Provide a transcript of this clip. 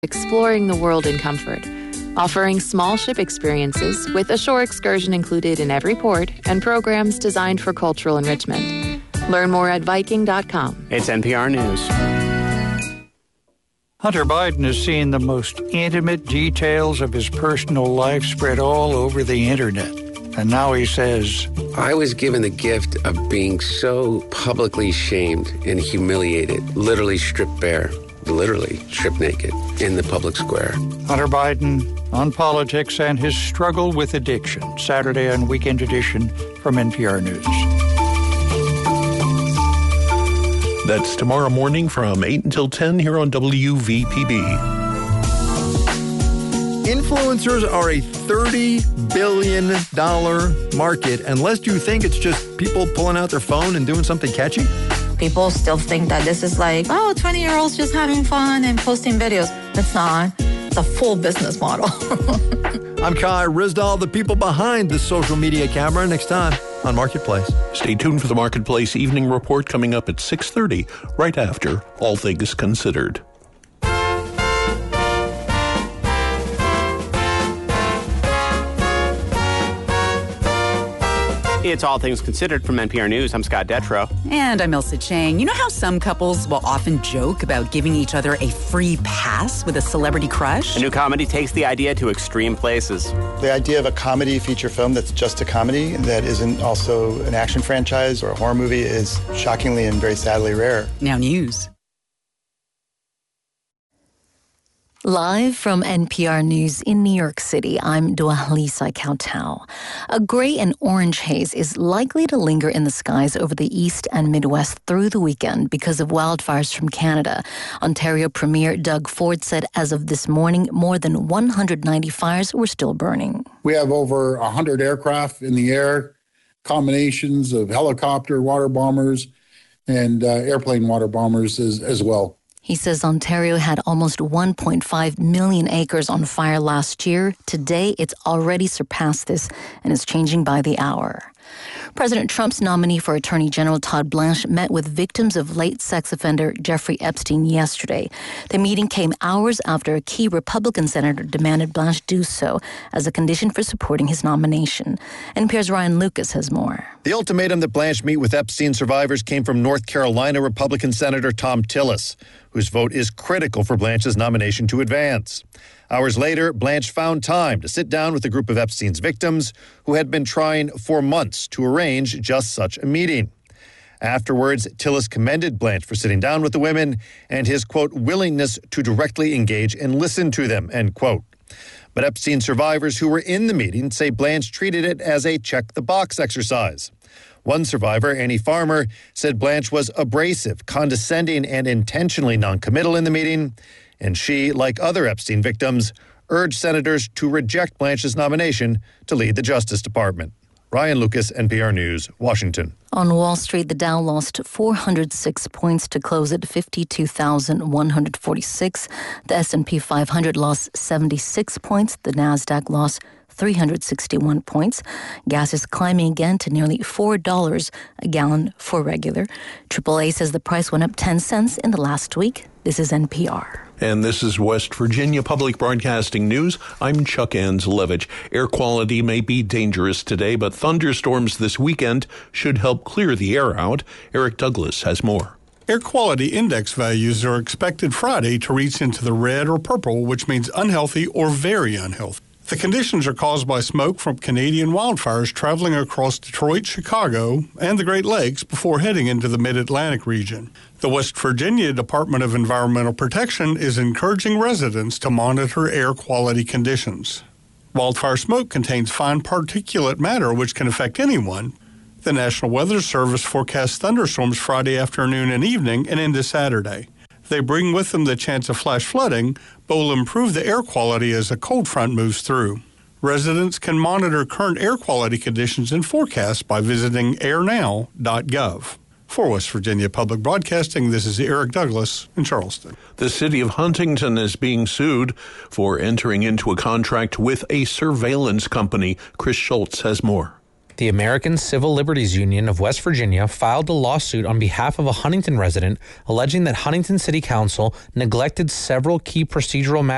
exploring the world in comfort, offering small ship experiences with a shore excursion included in every port and programs designed for cultural enrichment. Learn more at Viking.com. It's NPR News. Hunter Biden has seen the most intimate details of his personal life spread all over the internet. And now he says, I was given the gift of being so publicly shamed and humiliated, literally stripped bare, literally stripped naked in the public square. Hunter Biden on politics and his struggle with addiction. Saturday on Weekend Edition from NPR News. That's tomorrow morning from 8 until 10 here on WVPB. Influencers are a $30 billion market, unless you think it's just people pulling out their phone and doing something catchy. People still think that this is like, 20-year-olds just having fun and posting videos. It's not. It's a full business model. I'm Kai Ryssdal, the people behind the social media camera. Next time on Marketplace. Stay tuned for the Marketplace Evening Report coming up at 6:30, right after All Things Considered. It's All Things Considered from NPR News. I'm Scott Detrow. And I'm Elsa Chang. You know how some couples will often joke about giving each other a free pass with a celebrity crush? A new comedy takes the idea to extreme places. The idea of a comedy feature film that's just a comedy that isn't also an action franchise or a horror movie is shockingly and very sadly rare. Now news. Live from NPR News in New York City, I'm Dua-Lisa Kautal. A gray and orange haze is likely to linger in the skies over the east and Midwest through the weekend because of wildfires from Canada. Ontario Premier Doug Ford said as of this morning, more than 190 fires were still burning. We have over 100 aircraft in the air, combinations of helicopter water bombers and airplane water bombers as well. He says Ontario had almost 1.5 million acres on fire last year. Today, it's already surpassed this and is changing by the hour. President Trump's nominee for Attorney General Todd Blanche met with victims of late sex offender Jeffrey Epstein yesterday. The meeting came hours after a key Republican senator demanded Blanche do so as a condition for supporting his nomination. NPR's Ryan Lucas has more. The ultimatum that Blanche meet with Epstein survivors came from North Carolina Republican Senator Thom Tillis, whose vote is critical for Blanche's nomination to advance. Hours later, Blanche found time to sit down with a group of Epstein's victims who had been trying for months to arrange just such a meeting. Afterwards, Tillis commended Blanche for sitting down with the women and his, quote, willingness to directly engage and listen to them, end quote. But Epstein survivors who were in the meeting say Blanche treated it as a check-the-box exercise. One survivor, Annie Farmer, said Blanche was abrasive, condescending, and intentionally noncommittal in the meeting. And she, like other Epstein victims, urged senators to reject Blanche's nomination to lead the Justice Department. Ryan Lucas, NPR News, Washington. On Wall Street, the Dow lost 406 points to close at 52,146. The S&P 500 lost 76 points. The Nasdaq lost 361 points. Gas is climbing again to nearly $4 a gallon for regular. AAA says the price went up 10 cents in the last week. This is NPR. And this is West Virginia Public Broadcasting News. I'm Chuck Anslevich. Air quality may be dangerous today, but thunderstorms this weekend should help clear the air out. Eric Douglas has more. Air quality index values are expected Friday to reach into the red or purple, which means unhealthy or very unhealthy. The conditions are caused by smoke from Canadian wildfires traveling across Detroit, Chicago, and the Great Lakes before heading into the Mid-Atlantic region. The West Virginia Department of Environmental Protection is encouraging residents to monitor air quality conditions. Wildfire smoke contains fine particulate matter which can affect anyone. The National Weather Service forecasts thunderstorms Friday afternoon and evening and into Saturday. They bring with them the chance of flash flooding, but will improve the air quality as a cold front moves through. Residents can monitor current air quality conditions and forecasts by visiting airnow.gov. For West Virginia Public Broadcasting, this is Eric Douglas in Charleston. The city of Huntington is being sued for entering into a contract with a surveillance company. Chris Schultz has more. The American Civil Liberties Union of West Virginia filed a lawsuit on behalf of a Huntington resident alleging that Huntington City Council neglected several key procedural matters